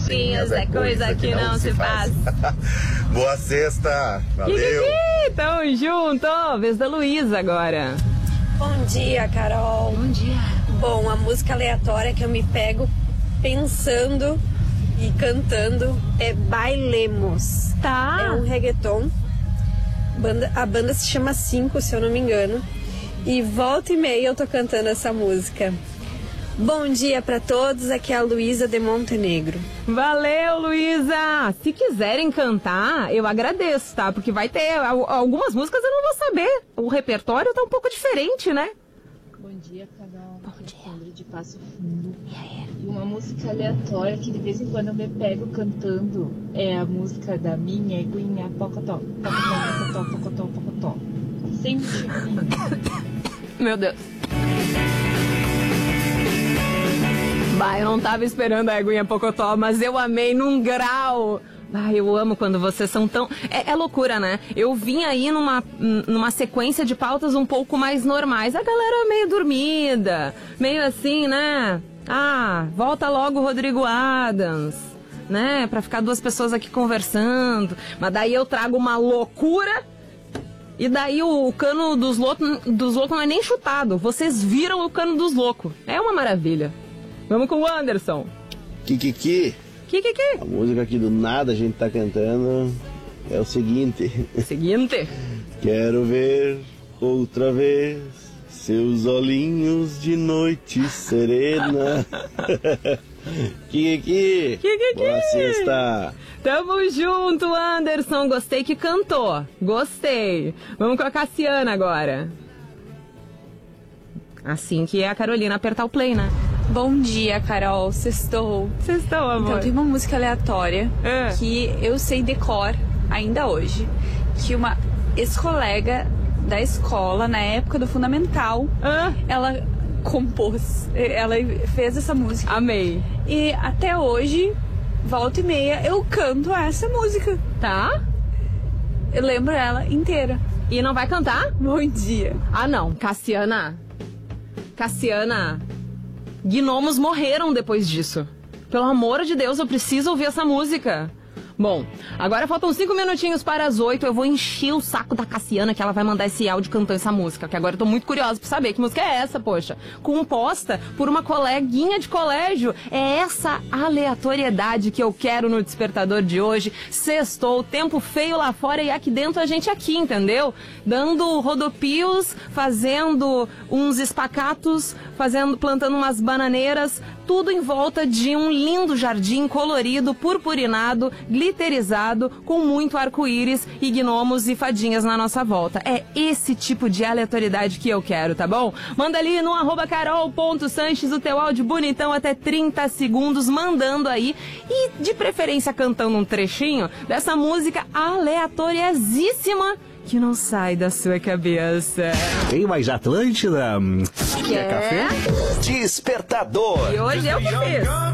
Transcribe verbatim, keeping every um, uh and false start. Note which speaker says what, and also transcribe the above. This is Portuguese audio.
Speaker 1: copinhos é coisa que não se faz.
Speaker 2: Boa sexta, valeu.
Speaker 1: Kikiki, tamo junto. Vez da Luísa agora.
Speaker 3: Bom dia, Carol.
Speaker 1: Bom dia.
Speaker 3: Bom, a música aleatória que eu me pego pensando e cantando é Bailemos.
Speaker 1: Tá.
Speaker 3: É um reggaeton. Banda, a banda se chama Cinco, se eu não me engano. E volta e meia eu tô cantando essa música. Bom dia pra todos, aqui é a Luísa de Montenegro.
Speaker 1: Valeu, Luísa! Se quiserem cantar, eu agradeço, tá? Porque vai ter algumas músicas eu não vou saber. O repertório tá um pouco diferente, né?
Speaker 4: Bom dia, Carol.
Speaker 1: Bom dia.
Speaker 4: Sandra de Passo Fundo.
Speaker 1: E aí?
Speaker 4: E uma música aleatória que de vez em quando eu me pego cantando é a música da minha eguinha Pocotó. Pocotó, pocotó, pocotó, pocotó. Sempre
Speaker 1: Meu Deus. Bah, eu não tava esperando a Eguinha Pocotó, mas eu amei num grau. Ah, eu amo quando vocês são tão... É, é loucura, né? Eu vim aí numa, numa sequência de pautas um pouco mais normais. A galera meio dormida, meio assim, né? Ah, volta logo o Rodrigo Adams, né? Pra ficar duas pessoas aqui conversando. Mas daí eu trago uma loucura... E daí o, o cano dos loucos dos loucos não é nem chutado. Vocês viram o cano dos loucos. É uma maravilha. Vamos com o Anderson.
Speaker 5: Kikiki.
Speaker 1: Kikiki.
Speaker 5: A música aqui do nada a gente tá cantando é o seguinte.
Speaker 1: Seguinte.
Speaker 5: Quero ver outra vez seus olhinhos de noite serena. Kikiki.
Speaker 1: Kikiki.
Speaker 5: Boa sexta.
Speaker 1: Tamo junto, Anderson. Gostei que cantou. Gostei. Vamos com a Cassiana agora. Assim que é a Carolina apertar o play, né?
Speaker 6: Bom dia, Carol. Sextou.
Speaker 1: Sextou, amor.
Speaker 6: Então tem uma música aleatória
Speaker 1: É.
Speaker 6: que eu sei decor ainda hoje. Que uma ex-colega da escola, na época do Fundamental,
Speaker 1: Ah,
Speaker 6: ela compôs, ela fez essa música.
Speaker 1: amei.
Speaker 6: E até hoje, volta e meia, eu canto essa música.
Speaker 1: Tá?
Speaker 6: Eu lembro ela inteira.
Speaker 1: E não vai cantar?
Speaker 6: Bom dia.
Speaker 1: Ah, não. Cassiana. Cassiana. Gnomos morreram depois disso. Pelo amor de Deus, eu preciso ouvir essa música. Bom, agora faltam cinco minutinhos para as oito. Eu vou encher o saco da Cassiana que ela vai mandar esse áudio cantando essa música. Que agora eu tô muito curiosa pra saber que música é essa, poxa. Composta por uma coleguinha de colégio. É essa aleatoriedade que eu quero no Despertador de hoje. Sextou, tempo feio lá fora e aqui dentro a gente aqui, entendeu? Dando rodopios, fazendo uns espacatos, fazendo, plantando umas bananeiras. Tudo em volta de um lindo jardim colorido, purpurinado, glitterizado, com muito arco-íris e gnomos e fadinhas na nossa volta. É esse tipo de aleatoriedade que eu quero, tá bom? Manda ali no arroba carol.sanches o teu áudio bonitão até trinta segundos, mandando aí e de preferência cantando um trechinho dessa música aleatoriosíssima que não sai da sua cabeça.
Speaker 7: Tem mais Atlântida?
Speaker 1: Quer café?
Speaker 7: Despertador.
Speaker 1: E hoje eu que fiz.